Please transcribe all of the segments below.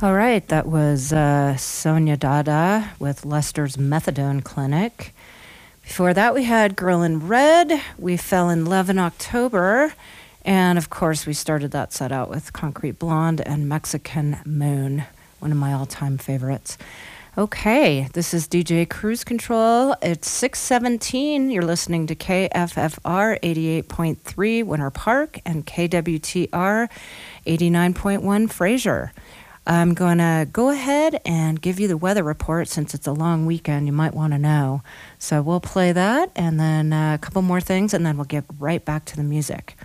All right, that was Sonia Dada with Lester's Methadone Clinic. Before that, we had Girl in Red. We Fell in Love in October. And, of course, we started that set out with Concrete Blonde and Mexican Moon, one of my all-time favorites. Okay, this is DJ Cruise Control. It's 6:17. You're listening to KFFR 88.3 Winter Park and KWTR 89.1 Fraser. I'm going to go ahead and give you the weather report since it's a long weekend. You might want to know. So we'll play that and then a couple more things, and then we'll get right back to the music.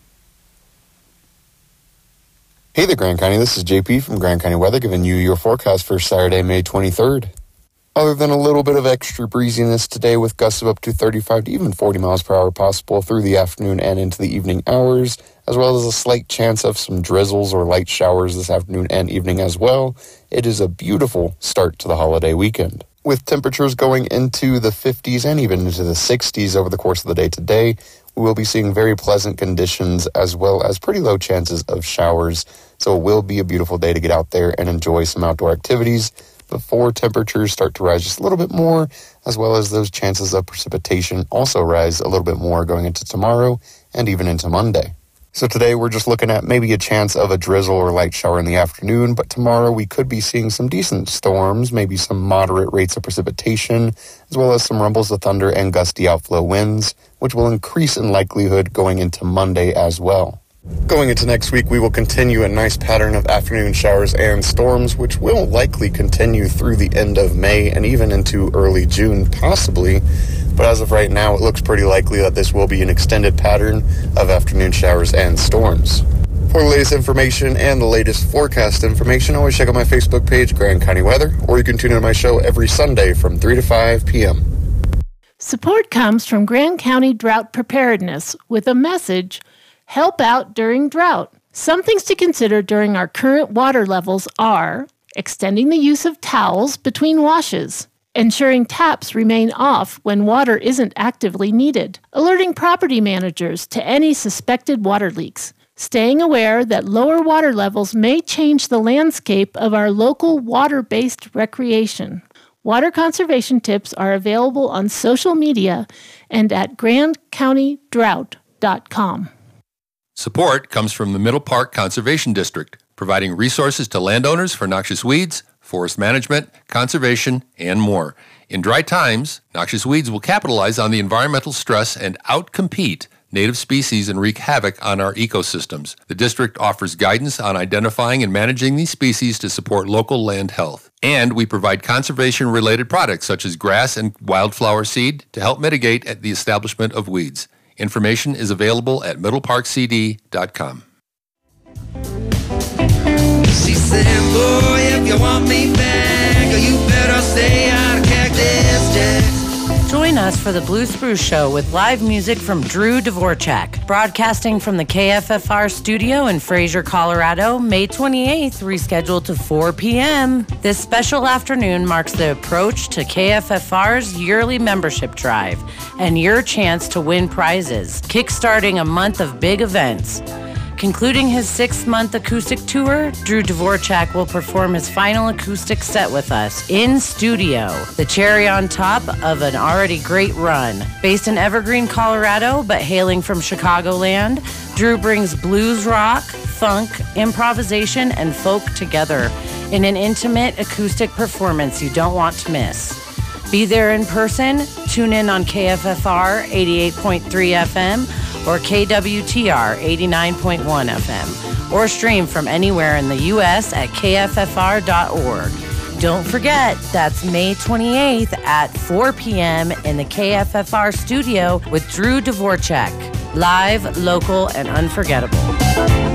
Hey there, Grand County. This is JP from Grand County Weather giving you your forecast for Saturday, May 23rd. Other than a little bit of extra breeziness today with gusts of up to 35 to even 40 miles per hour possible through the afternoon and into the evening hours, as well as a slight chance of some drizzles or light showers this afternoon and evening as well, it is a beautiful start to the holiday weekend. With temperatures going into the 50s and even into the 60s over the course of the day today, we will be seeing very pleasant conditions as well as pretty low chances of showers. So it will be a beautiful day to get out there and enjoy some outdoor activities before temperatures start to rise just a little bit more, as well as those chances of precipitation also rise a little bit more going into tomorrow and even into Monday. So today we're just looking at maybe a chance of a drizzle or light shower in the afternoon, but tomorrow we could be seeing some decent storms, maybe some moderate rates of precipitation, as well as some rumbles of thunder and gusty outflow winds, which will increase in likelihood going into Monday as well. Going into next week, we will continue a nice pattern of afternoon showers and storms, which will likely continue through the end of May and even into early June, possibly. But as of right now, it looks pretty likely that this will be an extended pattern of afternoon showers and storms. For the latest information and the latest forecast information, always check out my Facebook page, Grand County Weather, or you can tune into my show every Sunday from 3 to 5 p.m. Support comes from Grand County Drought Preparedness with a message: help out during drought. Some things to consider during our current water levels are extending the use of towels between washes, ensuring taps remain off when water isn't actively needed, alerting property managers to any suspected water leaks, staying aware that lower water levels may change the landscape of our local water-based recreation. Water conservation tips are available on social media and at grandcountydrought.com. Support comes from the Middle Park Conservation District, providing resources to landowners for noxious weeds, forest management, conservation, and more. In dry times, noxious weeds will capitalize on the environmental stress and outcompete native species and wreak havoc on our ecosystems. The district offers guidance on identifying and managing these species to support local land health. And we provide conservation-related products such as grass and wildflower seed to help mitigate the establishment of weeds. Information is available at middleparkcd.com. She said, boy, if you want me back, you better stay out of Cactus Jack. Join us for the Blue Spruce Show with live music from Drew Dvorak, broadcasting from the KFFR studio in Fraser, Colorado, May 28th, rescheduled to 4 p.m. This special afternoon marks the approach to KFFR's yearly membership drive and your chance to win prizes, kickstarting a month of big events. Concluding his 6-month acoustic tour, Drew Dvorak will perform his final acoustic set with us in studio, the cherry on top of an already great run. Based in Evergreen, Colorado, but hailing from Chicagoland, Drew brings blues rock, funk, improvisation, and folk together in an intimate acoustic performance you don't want to miss. Be there in person, tune in on KFFR 88.3 FM, or KWTR 89.1 FM, or stream from anywhere in the U.S. at kffr.org. Don't forget, that's May 28th at 4 p.m. in the KFFR studio with Drew Dvorak. Live, local, and unforgettable.